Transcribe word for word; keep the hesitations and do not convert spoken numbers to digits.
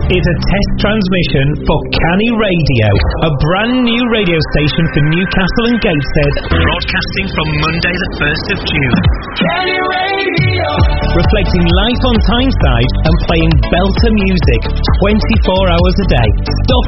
is a test transmission for Canny Radio, a brand new radio station for Newcastle and Gateshead, broadcasting from Monday the first of June. Canny Radio! Reflecting life on Tyneside and playing belter music twenty-four hours a day. Stop